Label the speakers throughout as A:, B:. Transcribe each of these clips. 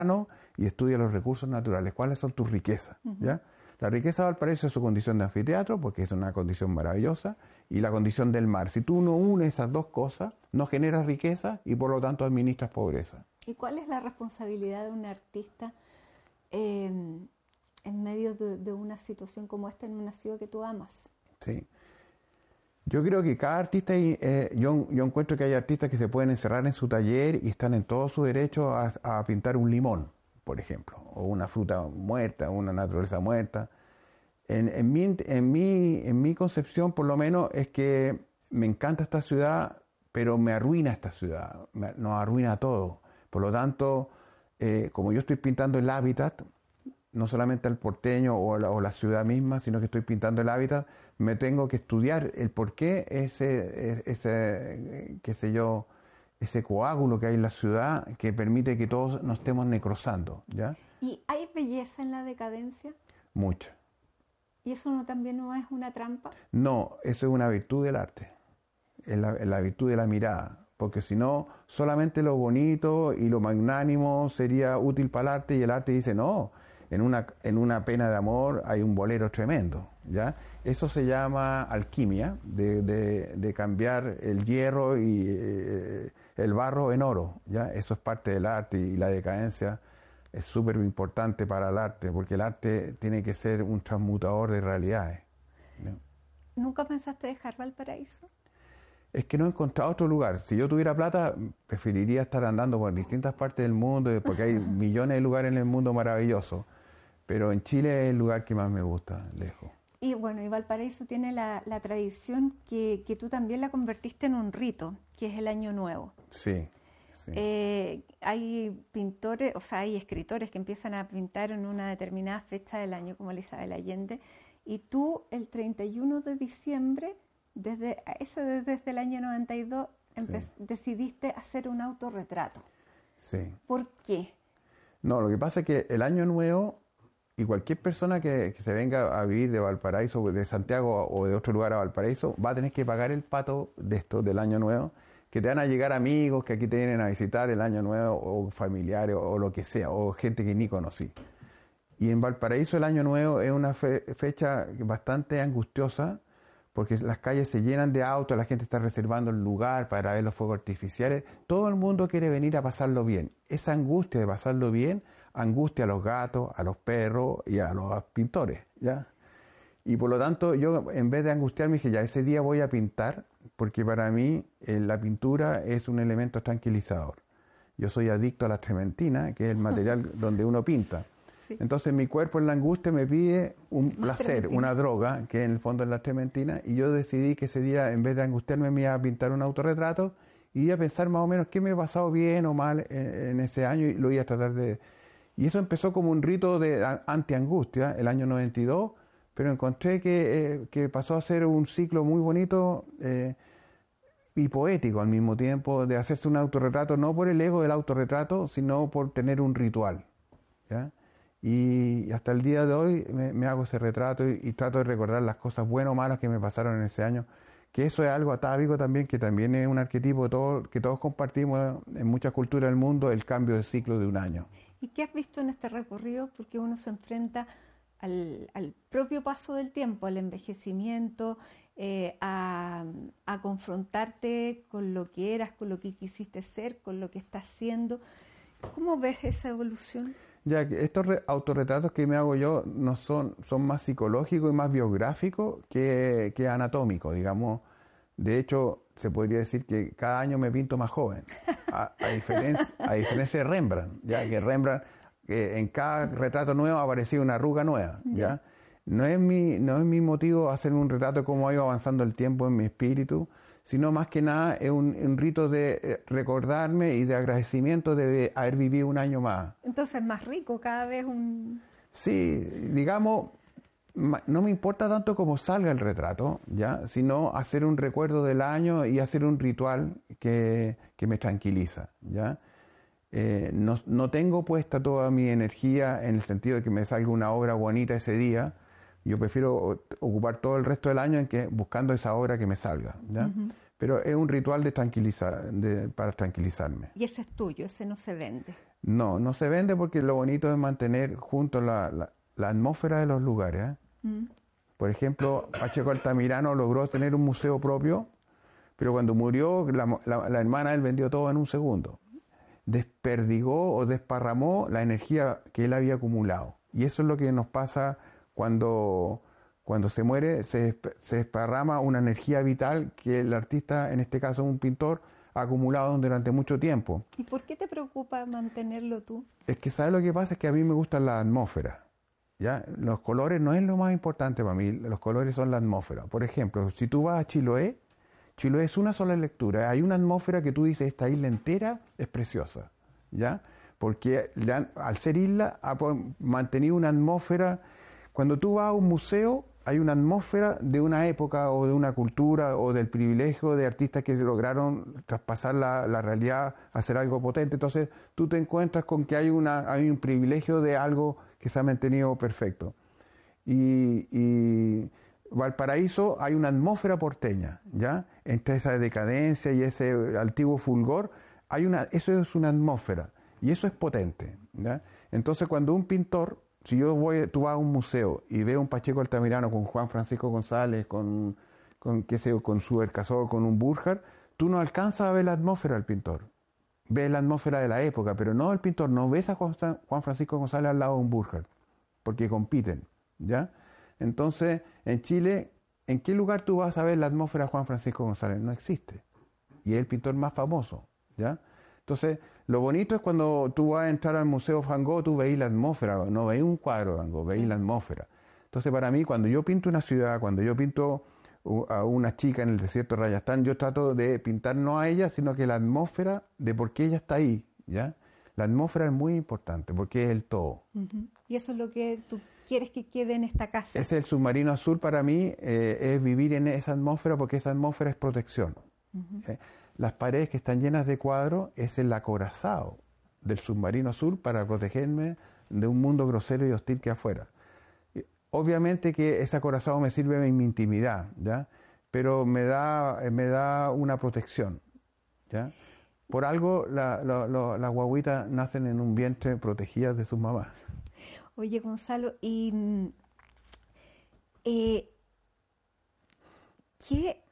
A: y estudia los recursos naturales. ¿Cuáles son tus riquezas? ¿Ya? La riqueza de Valparaíso es su condición de anfiteatro, porque es una condición maravillosa, y la condición del mar. Si tú no unes esas dos cosas, no generas riqueza y por lo tanto administras pobreza.
B: ¿Y cuál es la responsabilidad de un artista en medio de una situación como esta en una ciudad que tú amas?
A: Sí. Yo creo que cada artista, yo encuentro que hay artistas que se pueden encerrar en su taller y están en todo su derecho a pintar un limón, por ejemplo, o una fruta muerta, una naturaleza muerta. En mi concepción, por lo menos, es que me encanta esta ciudad, pero me arruina esta ciudad, nos arruina todo. Por lo tanto, como yo estoy pintando el hábitat, no solamente al porteño o la ciudad misma, sino que estoy pintando el hábitat, me tengo que estudiar el por qué qué sé yo, ese coágulo que hay en la ciudad que permite que todos nos estemos necrosando, ¿ya?
B: ¿Y hay belleza en la decadencia?
A: Mucha.
B: ¿Y eso también no es una trampa?
A: No, eso es una virtud del arte, es la virtud de la mirada. Porque si no, solamente lo bonito y lo magnánimo sería útil para el arte, y el arte dice, no, en una pena de amor hay un bolero tremendo, ¿ya? Eso se llama alquimia, de cambiar el hierro y el barro en oro, ¿ya? Eso es parte del arte, y la decadencia es súper importante para el arte, porque el arte tiene que ser un transmutador de realidades, ¿no?
B: ¿Nunca pensaste dejar Valparaíso?
A: Es que no he encontrado otro lugar. Si yo tuviera plata, preferiría estar andando por distintas partes del mundo, porque hay millones de lugares en el mundo maravillosos. Pero en Chile es el lugar que más me gusta, lejos.
B: Y bueno, y Valparaíso tiene la tradición que tú también la convertiste en un rito, que es el Año Nuevo.
A: Sí, sí.
B: Hay pintores, o sea, hay escritores que empiezan a pintar en una determinada fecha del año, como Isabel Allende, y tú el 31 de diciembre... Desde el año 92 decidiste hacer un autorretrato.
A: Sí.
B: ¿Por qué?
A: No, lo que pasa es que el Año Nuevo, y cualquier persona que se venga a vivir de Valparaíso, de Santiago o de otro lugar a Valparaíso, va a tener que pagar el pato de esto, del Año Nuevo, que te van a llegar amigos que aquí te vienen a visitar el Año Nuevo, o familiares, o lo que sea, o gente que ni conocí. Y en Valparaíso el Año Nuevo es una fecha bastante angustiosa, porque las calles se llenan de autos, la gente está reservando el lugar para ver los fuegos artificiales. Todo el mundo quiere venir a pasarlo bien. Esa angustia de pasarlo bien angustia a los gatos, a los perros y a los pintores, ¿ya? Y por lo tanto, yo en vez de angustiarme dije, ya, ese día voy a pintar, porque para mí la pintura es un elemento tranquilizador. Yo soy adicto a la trementina, que es el material donde uno pinta. Sí. Entonces mi cuerpo en la angustia me pide un placer, una droga, que en el fondo es la trementina, y yo decidí que ese día, en vez de angustiarme, me iba a pintar un autorretrato y iba a pensar más o menos qué me ha pasado bien o mal en ese año, y lo iba a tratar de... Y eso empezó como un rito de anti-angustia, el año 92, pero encontré que pasó a ser un ciclo muy bonito y poético al mismo tiempo, de hacerse un autorretrato, no por el ego del autorretrato, sino por tener un ritual, ¿ya? Y hasta el día de hoy me hago ese retrato y trato de recordar las cosas buenas o malas que me pasaron en ese año, que eso es algo atávico también, que también es un arquetipo que todos compartimos en muchas culturas del mundo, el cambio de ciclo de un año.
B: ¿Y qué has visto en este recorrido? Porque uno se enfrenta al propio paso del tiempo, al envejecimiento, a confrontarte con lo que eras, con lo que quisiste ser, con lo que estás haciendo. ¿Cómo ves esa evolución?
A: Ya que estos autorretratos que me hago yo no son más psicológicos y más biográficos que anatómicos, digamos. De hecho, se podría decir que cada año me pinto más joven, a diferencia de Rembrandt, ya que Rembrandt, en cada retrato nuevo aparecía una arruga nueva, ¿ya? No es mi motivo hacer un retrato como ha ido avanzando el tiempo en mi espíritu, sino más que nada es un rito de recordarme y de agradecimiento de haber vivido un año más.
B: Entonces, más rico cada vez un...
A: Sí, digamos, no me importa tanto cómo salga el retrato, ¿ya? Sino hacer un recuerdo del año y hacer un ritual que me tranquiliza, ¿ya? No tengo puesta toda mi energía en el sentido de que me salga una obra bonita ese día. Yo prefiero ocupar todo el resto del año buscando esa obra que me salga, ¿ya? Uh-huh. Pero es un ritual para tranquilizarme.
B: Y ese es tuyo, ese no se vende.
A: No, no se vende porque lo bonito es mantener junto la atmósfera de los lugares, ¿eh?
B: Mm.
A: Por ejemplo, Pacheco Altamirano logró tener un museo propio, pero cuando murió, la hermana él vendió todo en un segundo. Desperdigó o desparramó la energía que él había acumulado. Y eso es lo que nos pasa cuando se muere, se desparrama una energía vital que el artista, en este caso un pintor, ha acumulado durante mucho tiempo.
B: ¿Y por qué te preocupa mantenerlo tú?
A: Es que, ¿sabes lo que pasa? Es que a mí me gusta la atmósfera. ¿Ya? Los colores no es lo más importante para mí, los colores son la atmósfera. Por ejemplo, si tú vas a Chiloé, Chiloé es una sola lectura. Hay una atmósfera que tú dices, esta isla entera es preciosa, ¿ya? Porque al ser isla ha mantenido una atmósfera. Cuando tú vas a un museo, hay una atmósfera de una época o de una cultura o del privilegio de artistas que lograron traspasar la realidad, hacer algo potente. Entonces tú te encuentras con que hay un privilegio de algo que se ha mantenido perfecto. Y Valparaíso hay una atmósfera porteña, ¿ya? Entre esa decadencia y ese antiguo fulgor, eso es una atmósfera y eso es potente, ¿ya? Entonces cuando un pintor, si tú vas a un museo y ves un Pacheco Altamirano con Juan Francisco González, qué sé yo, con su Ercazó, con un Burjar, tú no alcanzas a ver la atmósfera del pintor. Ves la atmósfera de la época, pero no el pintor, no ves a Juan Francisco González al lado de un Burjar, porque compiten, ¿ya? Entonces, en Chile, ¿en qué lugar tú vas a ver la atmósfera de Juan Francisco González? No existe. Y es el pintor más famoso, ¿ya? Entonces, lo bonito es cuando tú vas a entrar al Museo Van Gogh, tú veis la atmósfera, no veis un cuadro de Van Gogh, veis la atmósfera. Entonces, para mí, cuando yo pinto una ciudad, cuando yo pinto a una chica en el desierto de Rayastán, yo trato de pintar no a ella, sino que la atmósfera de por qué ella está ahí, ¿ya? La atmósfera es muy importante porque es el todo.
B: Uh-huh. Y eso es lo que tú quieres que quede en esta casa.
A: Es el submarino azul para mí, es vivir en esa atmósfera porque esa atmósfera es protección.
B: Uh-huh.
A: Las paredes que están llenas de cuadros es el acorazado del submarino azul para protegerme de un mundo grosero y hostil que afuera. Obviamente que ese acorazado me sirve en mi intimidad, ¿ya? Pero me da una protección, ¿ya? Por algo las guaguitas nacen en un vientre protegidas de sus mamás.
B: Oye, Gonzalo, ¿y qué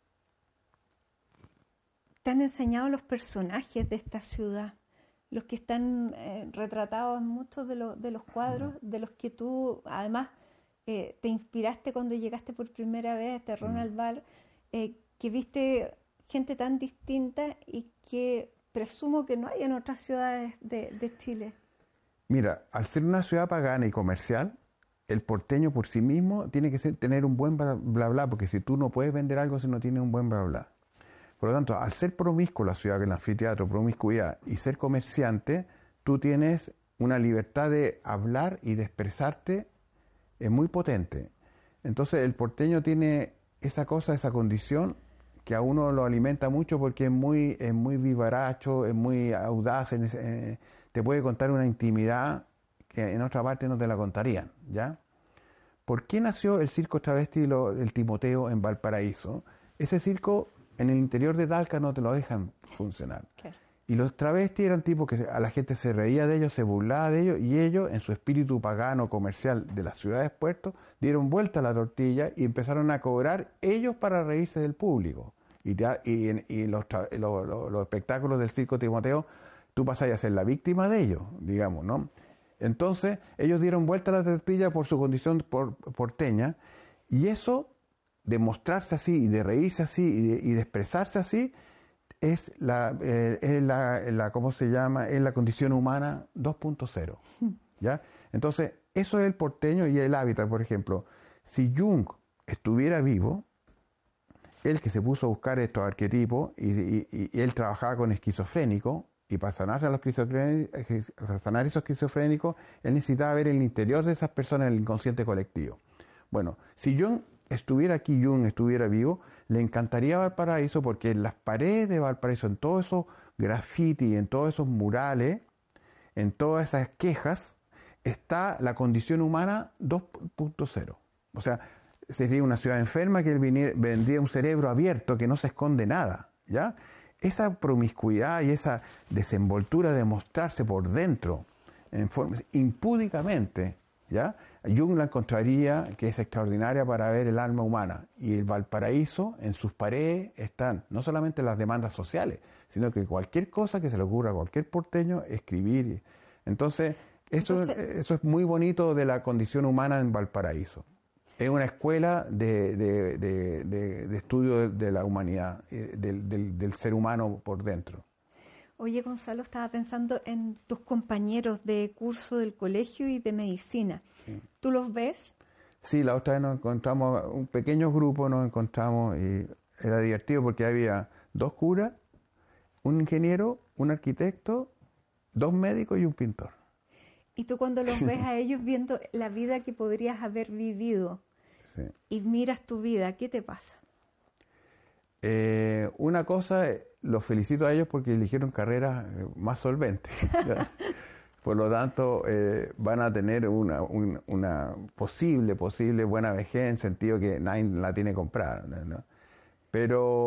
B: te han enseñado los personajes de esta ciudad? Los que están retratados en muchos de los cuadros, de los que tú, además, te inspiraste cuando llegaste por primera vez a Ronald Bar, que viste gente tan distinta y que presumo que no hay en otras ciudades de Chile.
A: Mira, al ser una ciudad pagana y comercial, el porteño por sí mismo tiene que tener un buen bla bla, porque si tú no puedes vender algo si no tienes un buen bla bla. Por lo tanto, al ser promiscuo la ciudad, que el anfiteatro, promiscuidad, y ser comerciante, tú tienes una libertad de hablar y de expresarte muy potente. Entonces el porteño tiene esa cosa, esa condición que a uno lo alimenta mucho porque es muy vivaracho, es muy audaz, te puede contar una intimidad que en otra parte no te la contarían, ¿ya? ¿Por qué nació el circo travesti el Timoteo en Valparaíso? Ese circo en el interior de Talca no te lo dejan funcionar.
B: Claro.
A: Y los travestis eran tipos que a la gente se reía de ellos, se burlaba de ellos, y ellos, en su espíritu pagano comercial de las ciudades puertos, dieron vuelta a la tortilla y empezaron a cobrar ellos para reírse del público. Y los espectáculos del circo Timoteo, tú pasas a ser la víctima de ellos, digamos, ¿no? Entonces, ellos dieron vuelta a la tortilla por su condición porteña, y eso, de mostrarse así, y de reírse así, y de expresarse así, es ¿cómo se llama? Es la condición humana 2.0, ¿ya? Entonces, eso es el porteño y el hábitat, por ejemplo. Si Jung estuviera vivo, él que se puso a buscar estos arquetipos, y él trabajaba con esquizofrénicos, y para sanar esos esquizofrénicos, él necesitaba ver el interior de esas personas en el inconsciente colectivo. Bueno, si Jung estuviera aquí, Jung estuviera vivo, le encantaría Valparaíso porque en las paredes de Valparaíso, en todos esos grafitis, en todos esos murales, en todas esas quejas, está la condición humana 2.0. O sea, sería una ciudad enferma que vendría un cerebro abierto que no se esconde nada, ¿ya? esa promiscuidad y esa desenvoltura de mostrarse por dentro, impúdicamente, ¿ya? Jung la encontraría que es extraordinaria para ver el alma humana. Y el Valparaíso, en sus paredes, están no solamente las demandas sociales, sino que cualquier cosa que se le ocurra a cualquier porteño, escribir. Entonces, eso es muy bonito de la condición humana en Valparaíso. Es una escuela de estudio de la humanidad, del ser humano por dentro.
B: Oye, Gonzalo, estaba pensando en tus compañeros de curso del colegio y de medicina. Sí. ¿Tú los ves?
A: Sí, la otra vez nos encontramos, un pequeño grupo nos encontramos y era divertido porque había 2 curas, un ingeniero, un arquitecto, 2 médicos y un pintor.
B: Y tú cuando los ves a ellos viendo la vida que podrías haber vivido, sí, y miras tu vida, ¿qué te pasa?
A: Una cosa, los felicito a ellos porque eligieron carreras más solventes. Por lo tanto, van a tener una posible buena vejez en sentido que nadie la tiene comprada, ¿no? Pero